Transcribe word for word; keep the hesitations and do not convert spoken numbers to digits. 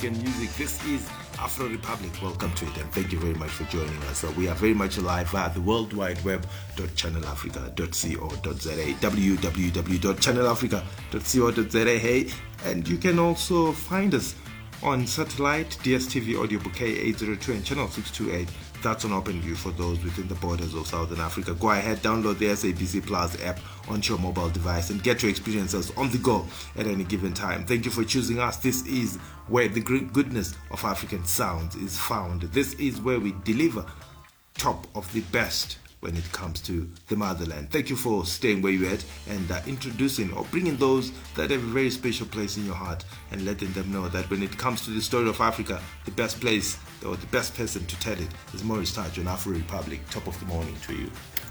African music. This is Afro Republic. Welcome to it, and thank you very much for joining us. So we are very much alive via the World Wide Web dot channel africa dot co dot za, w w w dot channel africa dot co dot za. Hey, and you can also find us on satellite, D S T V audio bouquet eight oh two and channel six twenty-eight. That's on OpenView for those within the borders of Southern Africa. Go ahead, download the S A B C Plus app onto your mobile device and get to experience us on the go at any given time. Thank you for choosing us. This is where the great goodness of African sounds is found. This is where we deliver top of the best when it comes to the motherland. Thank you for staying where you're at and uh, introducing or bringing those that have a very special place in your heart and letting them know that when it comes to the story of Africa, the best place or the best person to tell it is Maurice Taj on Afro Republic. Top of the morning to you.